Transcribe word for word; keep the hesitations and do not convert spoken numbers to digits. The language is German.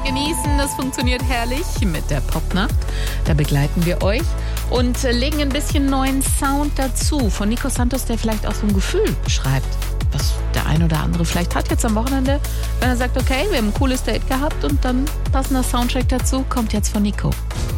genießen. Das funktioniert herrlich mit der Popnacht. Da begleiten wir euch und legen ein bisschen neuen Sound dazu. Von Nico Santos, der vielleicht auch so ein Gefühl beschreibt, was der ein oder andere vielleicht hat jetzt am Wochenende, wenn er sagt, okay, wir haben ein cooles Date gehabt und dann passender Soundtrack dazu, kommt jetzt von Nico.